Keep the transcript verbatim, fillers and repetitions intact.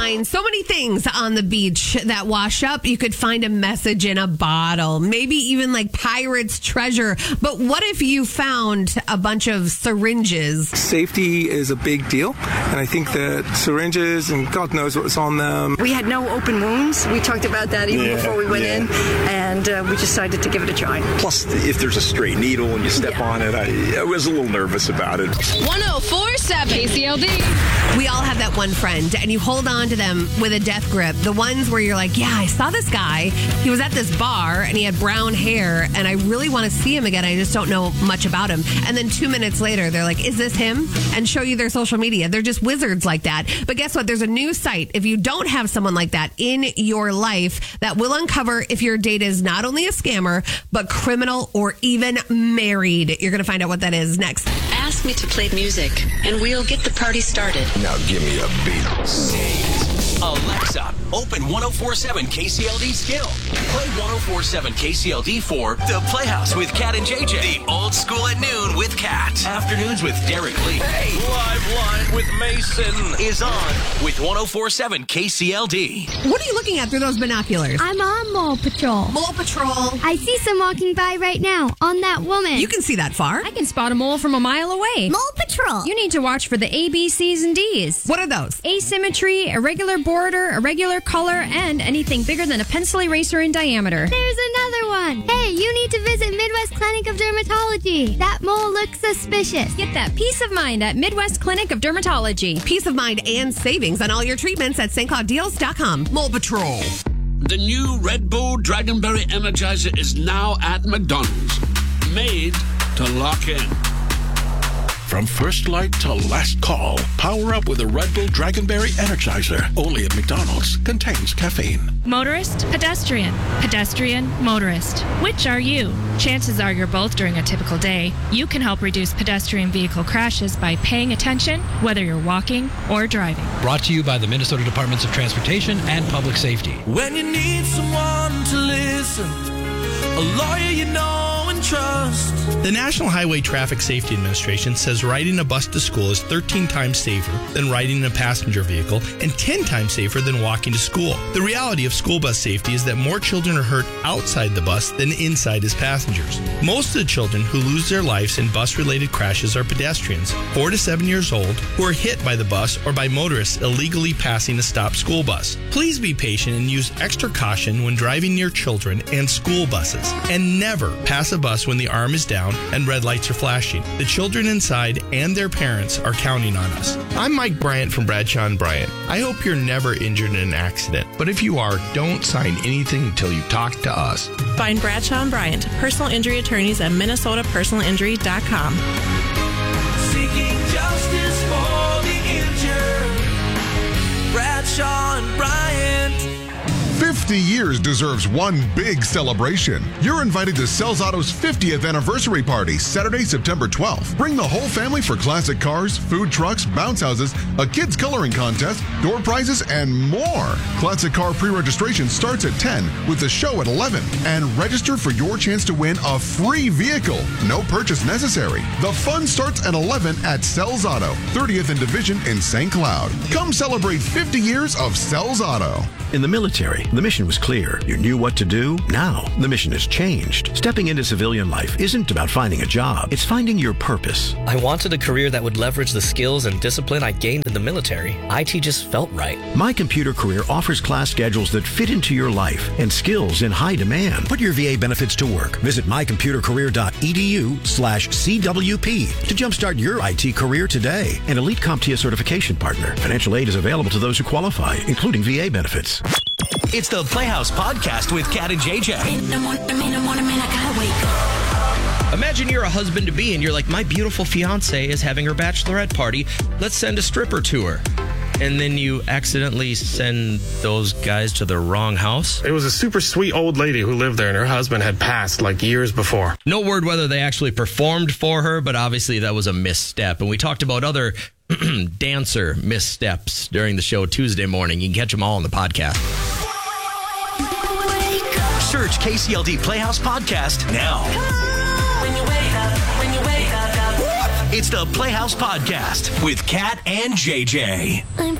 find so many things on the beach that wash up. You could find a message in a bottle, maybe even like pirate's treasure. But what if you found a bunch of syringes? Safety is a big deal, and I think that syringes, and God knows what was on them. We had no open wounds. We talked about that even Yeah, before we went yeah. in, and uh, we decided to give it a try. Plus, if there's a stray needle and you step Yeah. on it, I, I was a little nervous about it. one oh four point seven K C L D. We all have that one friend, and you hold on to them with a death grip. The ones where you're like, yeah, I saw this guy. He was at this bar, and he had brown hair, and I really want to see him again. I just don't know much about him. And then two minutes later, they're like, is this him? And show you their social media. They're just wizards like that. But guess what? There's a new site. If you don't have someone like that in your life, that will uncover if your date is not only a scammer, but criminal or even married. You're going to find out what that is next. Ask me to play music, and we'll get the party started. Now give me a beat. Alexa, open ten forty-seven K C L D skill. Play ten forty-seven K C L D for The Playhouse with Kat and J J. The Old School at Noon with Kat. Afternoons with Derek Lee. Hey, Live Line with Mason is on with ten forty-seven K C L D. What are you looking at through those binoculars? I'm on Mole Patrol. Mole Patrol. I see some walking by right now on that woman. You can see that far. I can spot a mole from a mile away. Mole Patrol. You need to watch for the A, B, C's, and D's. What are those? Asymmetry, irregular border, irregular color, and anything bigger than a pencil eraser in diameter. There's another one. Hey, you need to visit Midwest Clinic of Dermatology. That mole looks suspicious. Get that peace of mind at Midwest Clinic of Dermatology. Peace of mind and savings on all your treatments at Saint Cloud Deals dot com. Mole Patrol. The new Red Bull Dragonberry Energizer is now at McDonald's. Made to lock in. From first light to last call, power up with a Red Bull Dragonberry Energizer. Only at McDonald's. Contains caffeine. Motorist, pedestrian, pedestrian, motorist. Which are you? Chances are you're both during a typical day. You can help reduce pedestrian vehicle crashes by paying attention, whether you're walking or driving. Brought to you by the Minnesota Departments of Transportation and Public Safety. When you need someone to listen, a lawyer you know and trust. The National Highway Traffic Safety Administration says riding a bus to school is thirteen times safer than riding in a passenger vehicle and ten times safer than walking to school. The reality of school bus safety is that more children are hurt outside the bus than inside as passengers. Most of the children who lose their lives in bus-related crashes are pedestrians, four to seven years old, who are hit by the bus or by motorists illegally passing a stopped school bus. Please be patient and use extra caution when driving near children and school buses. And never pass a bus when the arm is down and red lights are flashing. The children inside and their parents are counting on us. I'm Mike Bryant from Bradshaw and Bryant. I hope you're never injured in an accident, but if you are, don't sign anything until you talk to us. Find Bradshaw and Bryant, personal injury attorneys at Minnesota Personal Injury dot com. Seeking justice for the injured. Bradshaw and Bryant. fifty years deserves one big celebration. You're invited to Sells Auto's fiftieth anniversary party, Saturday, September twelfth. Bring the whole family for classic cars, food trucks, bounce houses, a kids coloring contest, door prizes, and more. Classic car pre-registration starts at ten with the show at eleven. And register for your chance to win a free vehicle. No purchase necessary. The fun starts at eleven at Sells Auto, thirtieth and Division in Saint Cloud. Come celebrate fifty years of Sells Auto. In the military, the mission was clear. You knew what to do. Now, the mission has changed. Stepping into civilian life isn't about finding a job. It's finding your purpose. I wanted a career that would leverage the skills and discipline I gained in the military. I T just felt right. My Computer Career offers class schedules that fit into your life and skills in high demand. Put your V A benefits to work. Visit my computer career dot e d u slash C W P to jumpstart your I T career today. An Elite CompTIA certification partner. Financial aid is available to those who qualify, including V A benefits. It's the Playhouse Podcast with Kat and J J. Imagine you're a husband-to-be and you're like, my beautiful fiance is having her bachelorette party. Let's send a stripper to her. And then you accidentally send those guys to the wrong house? It was a super sweet old lady who lived there, and her husband had passed like years before. No word whether they actually performed for her, but obviously that was a misstep. And we talked about other dancer missteps during the show Tuesday morning. You can catch them all on the podcast. Search K C L D Playhouse Podcast now. When you wake up, when you wake up. It's the Playhouse Podcast with Kat and J J. I'm